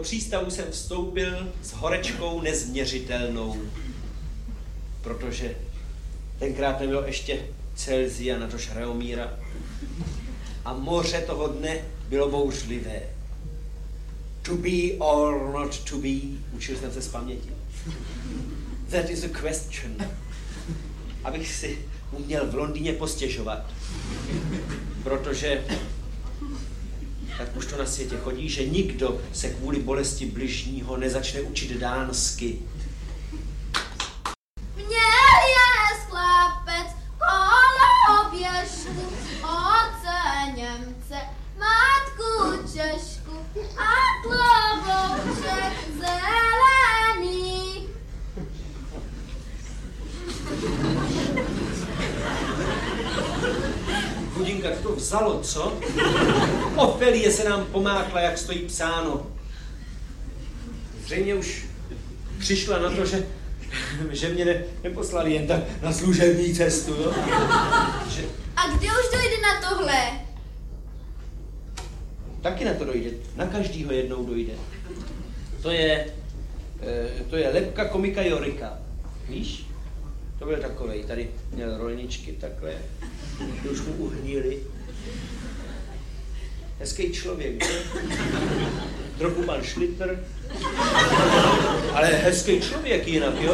přístavu jsem vstoupil s horečkou nezměřitelnou, protože tenkrát nebylo ještě Celsia, natož Reomíra. A moře toho dne bylo bouřlivé. To be or not to be, učil jsem se z paměti. That is a question. Abych si uměl v Londýně postěžovat. Protože tak už to na světě chodí, že nikdo se kvůli bolesti bližního nezačne učit dánsky. Měl je chlapec kolo oběžku, oce Němce, matku Češku a klobouček zelený. Chudinka, to vzalo, co? Ofelie se nám pomákla, jak stojí psáno. Zřejmě už přišla na to, že mě neposlali jen tak na služební cestu, jo? Že... A kdy už dojde na tohle? Taky na to dojde. Na každýho jednou dojde. To je lebka komika Jorika. Víš? To byl takovej. Tady měl rolničky takhle. Ty už mu uhnili. Hezký člověk, že? Trochu pan Šlitr. Ale hezký člověk jinak, jo?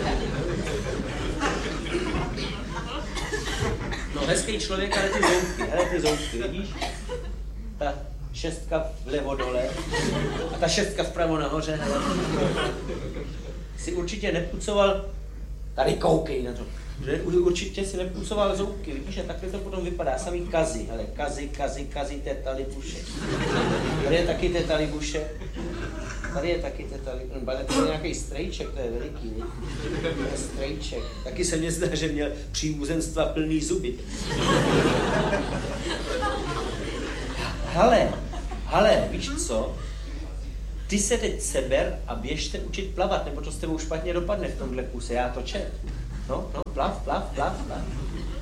No, hezký člověk, ale ty zoutky, vidíš? Ta šestka vlevo dole a ta šestka vpravo nahoře, hele. Si určitě nepucoval, tady koukej na to, že určitě si nepucoval zoutky, vidíš, a takhle to potom vypadá, samý kazy, hele, kazy, teta Libuše. Tady je taky teta Libuše, tady je taky teta Libuše, to je nějaký strejček, to je veliký, ne? To je strejček, taky se mně zdá, že měl příbuzenstva plný zuby. Hele, víš co? Ty se teď seber a běžte učit plavat, nebo to s tebou špatně dopadne v tomhle kuse, já to čet. No, plav.